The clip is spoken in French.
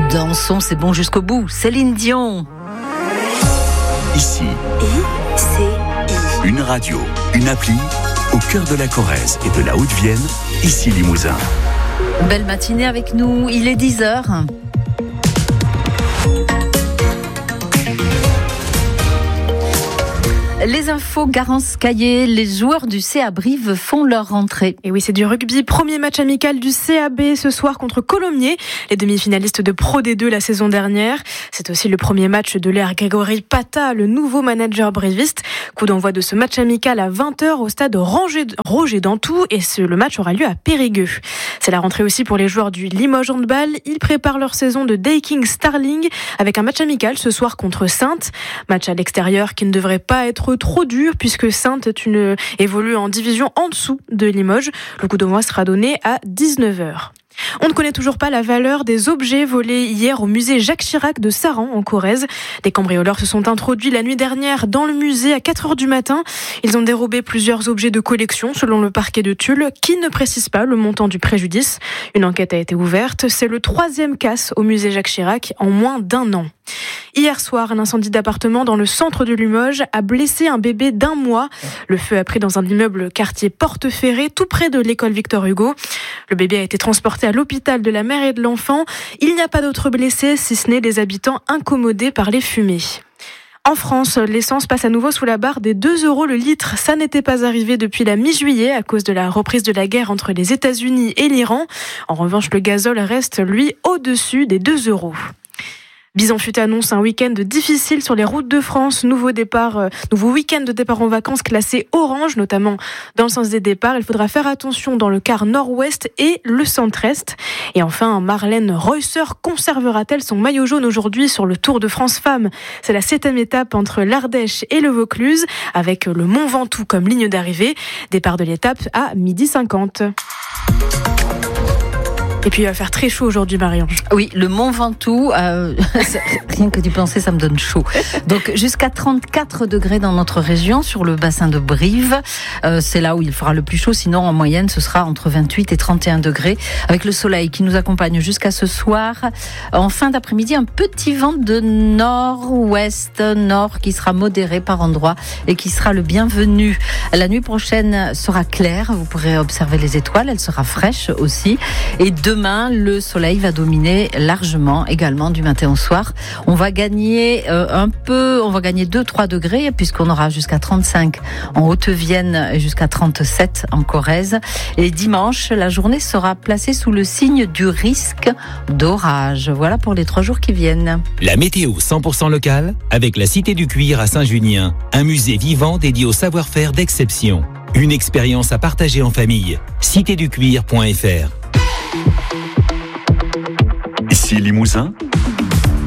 Dansons, c'est bon jusqu'au bout. Céline Dion. Ici, une radio, une appli, au cœur de la Corrèze et de la Haute-Vienne, ici Limousin. Belle matinée avec nous, il est 10h. Les infos, Garance Caillé, les joueurs du CA Brive font leur rentrée. Et oui, c'est du rugby. Premier match amical du CAB ce soir contre Colomiers, les demi-finalistes de Pro D2 la saison dernière. C'est aussi le premier match de l'ère Grégory Pata, le nouveau manager briviste. Coup d'envoi de ce match amical à 20h au stade Roger Dantou et le match aura lieu à Périgueux. C'est la rentrée aussi pour les joueurs du Limoges Handball. Ils préparent leur saison de Day-King Starling avec un match amical ce soir contre Saintes. Match à l'extérieur qui ne devrait pas être trop dur puisque Saintes évolue en division en dessous de Limoges. Le coup d'envoi sera donné à 19h. On ne connaît toujours pas la valeur des objets volés hier au musée Jacques Chirac de Saran en Corrèze. Des cambrioleurs se sont introduits la nuit dernière dans le musée à 4h du matin. Ils ont dérobé plusieurs objets de collection selon le parquet de Tulle qui ne précise pas le montant du préjudice. Une enquête a été ouverte. C'est le 3e casse au musée Jacques Chirac en moins d'1 an. Hier soir, un incendie d'appartement dans le centre de Limoges a blessé un bébé d'1 mois. Le feu a pris dans un immeuble quartier Porte-Ferrée, tout près de l'école Victor Hugo. Le bébé a été transporté à l'hôpital de la mère et de l'enfant. Il n'y a pas d'autres blessés, si ce n'est des habitants incommodés par les fumées. En France, l'essence passe à nouveau sous la barre des 2 € le litre. Ça n'était pas arrivé depuis la mi-juillet à cause de la reprise de la guerre entre les États-Unis et l'Iran. En revanche, le gazole reste, lui, au-dessus des 2 €. Bison-Futé annonce un week-end difficile sur les routes de France. Nouveau week-end de départ en vacances classé orange, notamment dans le sens des départs. Il faudra faire attention dans le quart nord-ouest et le centre-est. Et enfin, Marlène Reusser conservera-t-elle son maillot jaune aujourd'hui sur le Tour de France Femmes ? C'est la 7e étape entre l'Ardèche et le Vaucluse, avec le Mont Ventoux comme ligne d'arrivée. Départ de l'étape à 12h50. Et puis il va faire très chaud aujourd'hui, Marie-Ange. Oui, le Mont Ventoux, rien que d'y penser, ça me donne chaud. Donc jusqu'à 34 degrés dans notre région, sur le bassin de Brive. C'est là où il fera le plus chaud, sinon en moyenne ce sera entre 28 et 31 degrés, avec le soleil qui nous accompagne jusqu'à ce soir. En fin d'après-midi, un petit vent de nord-ouest, nord, qui sera modéré par endroits et qui sera le bienvenu. La nuit prochaine sera claire, vous pourrez observer les étoiles, elle sera fraîche aussi. Et demain, le soleil va dominer largement également du matin au soir. On va gagner 2-3 degrés puisqu'on aura jusqu'à 35 en Haute-Vienne et jusqu'à 37 en Corrèze. Et dimanche, la journée sera placée sous le signe du risque d'orage. Voilà pour les 3 jours qui viennent. La météo 100% locale avec la Cité du Cuir à Saint-Junien. Un musée vivant dédié au savoir-faire d'exception. Une expérience à partager en famille. citéducuir.fr. Ici Limousin,